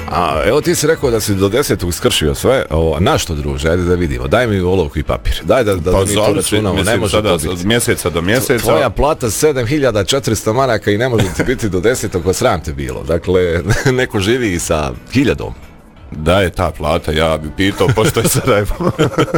A evo ti si rekao da si do 10. skršio sve, na što druže, ajde da vidimo, daj mi olovku i papir, daj da pa mi to računamo, ne može sada, to biti. od mjeseca do mjeseca. Tvoja plata 7.400 maraka i ne može ti biti do 10. ko sram te bilo, dakle neko živi i sa 1.000. Da je ta plata, ja bi pitao pošto je Sarajevo.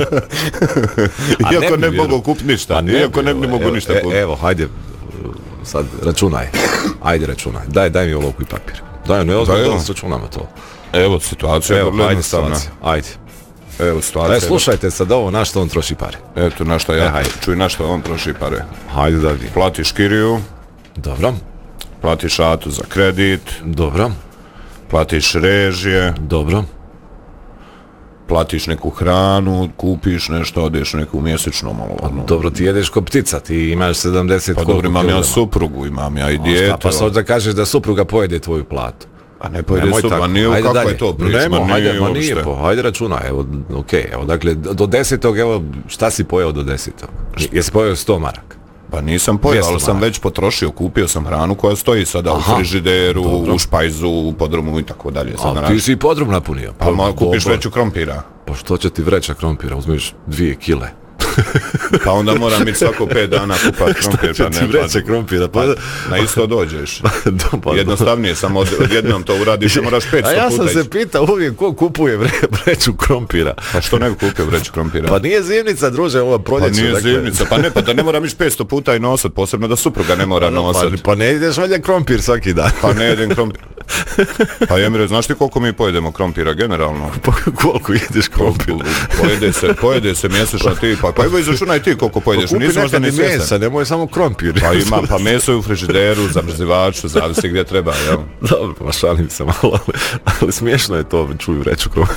Iako ne mogu kupiti ništa, iako ne mogu ništa kupiti. Evo, hajde, sad računaj, daj mi olovku i papir. Daj, ne ozbiljno računamo to. Evo situacija, evo, ajde. Evo situacija. Slušajte sad ovo, na što on troši pare. Eto, na što čuj na što on troši pare. Hajde da vidim. Platiš kiriju. Dobro. Platiš ratu za kredit. Dobro. Platiš režije. Dobro. Platiš neku hranu, kupiš nešto, odeš neku mjesečnu malo. Dobro, ti jedeš ko ptica, ti imaš 70 pa dobro, imam ja suprugu, imam ja i dijete. Pa sad da kažeš da supruga pojede tvoju platu. A ne pojede supruga, nije kako dalje. Je to priča? Hajde računa, evo, okej, evo, dakle, do 10. evo, šta si pojeo do 10. Jesi pojeo 100 maraka? Pa nisam pojeo, ali sam već potrošio, kupio sam hranu koja stoji sada u frižideru, u špajzu, u podrumu i tako dalje. A ti si i podrum napunio. Pa kupiš vreću krompira. Pa što će ti vreća krompira, uzmiš 2 kile. Pa onda moram ići svako 5 dana kupati krompir. Šta će ti vreća krompira? Pa na isto dođeš. Jednostavnije sam odjednom to uradiš, ne moraš 500 puta. A ja sam se pitao uvijek ko kupuje vreću krompira. Pa što ne kupio vreću krompira? Pa nije zimnica, druže, ova proljeće. Pa nije zimnica, pa da ne moram ići 500 puta i nosat, posebno da supruga ne mora nosat. Pa ne ideš valjda krompir svaki dan. Pa ne jedem krompir. Pa Emire, znaš ti koliko mi pojedemo krompira generalno? Pa koliko jedeš krompir? Pojede se mjesečno ti, pa evo izračunaj ti koliko pojedeš. Pa kupi nekad i mesa, nemoj samo krompir. Pa imam, pa meso je u frižideru, zamrzivaču, zavisi gdje treba, jel? Dobro, pa šalim se malo, ali smiješno je to, čuju vreću krompir.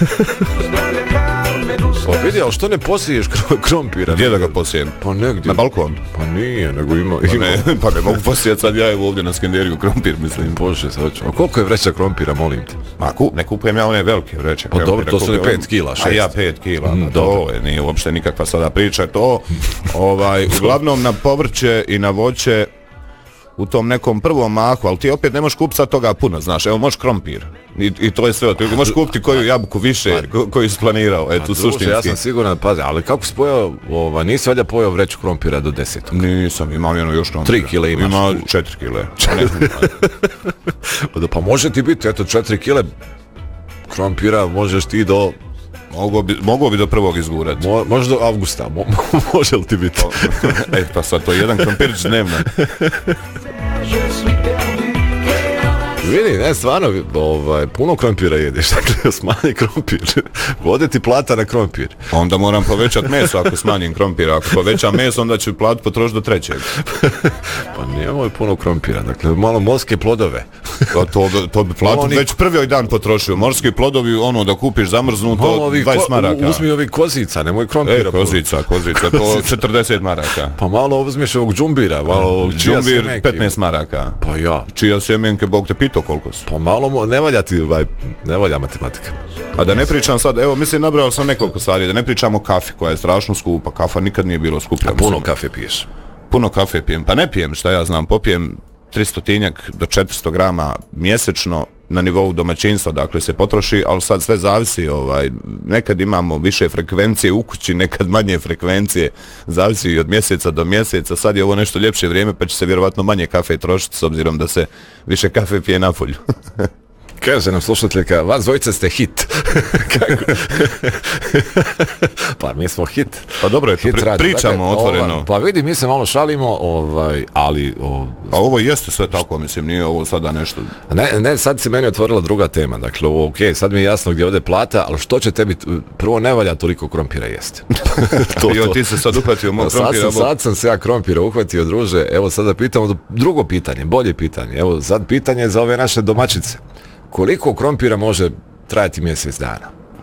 Pa vidi, ali što ne posiješ krompira? Gdje da ga posijem? Pa negdje. Na balkon? Pa nije, nego ima. Pa ne mogu posijeti sad ja evo ovdje na Skenderiju krompir, mislim. Bože, sad ću. A koliko je vreća krompira, molim te? Ma ne kupujem ja one velike vreće. Pa dobro, to su 5 kila, 6. A ja 5 kila, to nije uopšte nikakva sada priča, to uglavnom na povrće i na voće u tom nekom prvom mahu, ali ti opet ne možeš kupiti sad toga puno, znaš, evo možeš krompir i to je sve, ti možeš kupiti koju jabuku više koju si planirao, eto suštinski. Ja sam siguran, pazi, ali kako si pojao, nisi valjda pojao vreću krompira do 10. Nisam, imam jedno još krompira. 3 kile imaš? Ima 4 kile. Pa može ti biti, eto 4 kile krompira možeš ti do... Mogu bi do prvog izgurati. Može do avgusta, može li ti biti? Pa sad to je jedan krompirić dnevno. Vidi, ne, stvarno, puno krompira jedeš, dakle, smanji krompir. Ode ti plata na krompir. Onda moram povećati meso ako smanjim krompir. Ako povećam meso, onda ću platu potrošiti do 3. Pa nemoj puno krompira, dakle, malo morske plodove. To bi platu već prvi dan potrošio. Morski plodovi, ono da kupiš zamrznuto, 20 maraka. Uzmi ovih kozica, nemoj krompira. Kozica, to 40 maraka. Pa malo uzmiš ovog džumbira, malo ovog čija sjemenke. Džumbir 15 maraka. Pa ja. Čija sjemenke, Bog te pitao koliko su. Pa malo, ne valja matematika. A da ne pričam sad, evo mislim nabrao sam nekoliko stvari, da ne pričam o kafi koja je strašno skupa, kafa nikad nije bilo skuplja. A puno kafe piješ? Puno kafe pijem, pa ne pijem šta ja znam, popijem 300 do 400 grama mjesečno na nivou domaćinstva, dakle se potroši, ali sad sve zavisi, nekad imamo više frekvencije u kući, nekad manje frekvencije, zavisi i od mjeseca do mjeseca, sad je ovo nešto ljepše vrijeme pa će se vjerovatno manje kafe trošiti s obzirom da se više kafe pije napolju. Kaže nam slušateljka, vas dvojica ste hit. Kako? Pa mi smo hit. Pa dobro je, pričamo otvoreno. Pa vidi, mi se malo šalimo, ali... A ovo jeste sve tako, mislim, nije ovo sada nešto... Ne, sad se meni otvorila druga tema, dakle, sad mi je jasno gdje ode plata, ali što će tebi, prvo ne valja toliko krompira jeste. Ti se sad uhvatio moj krompira. Sad sam se ja krompira uhvatio, druže, evo sada pitamo drugo pitanje, bolje pitanje, evo sad pitanje za ove naše domaćice. Koliko krompira može trajati mjesec dana?